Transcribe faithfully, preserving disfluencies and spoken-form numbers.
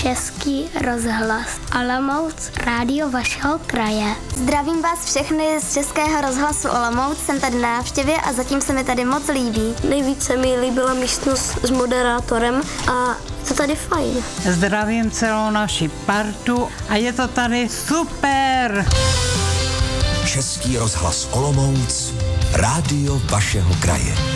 Český rozhlas Olomouc, rádio vašeho kraje. Zdravím vás všechny z Českého rozhlasu Olomouc, jsem tady na návštěvě a zatím se mi tady moc líbí. Nejvíce mi líbila místnost s moderátorem a to tady fajn. Zdravím celou naši partu a je to tady super! Český rozhlas Olomouc, rádio vašeho kraje.